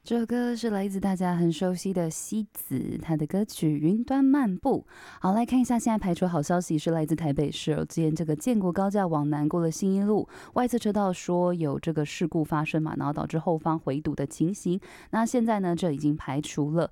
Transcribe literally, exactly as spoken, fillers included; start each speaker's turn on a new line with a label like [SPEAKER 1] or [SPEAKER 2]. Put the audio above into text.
[SPEAKER 1] 这首歌是来自大家很熟悉的西子，她的歌曲《云端漫步》。好，来看一下现在排除好消息，是来自台北市哦，之前这个建国高架往南过了信义路，外侧车道说有这个事故发生嘛，然后导致后方回堵的情形。那现在呢，这已经排除了。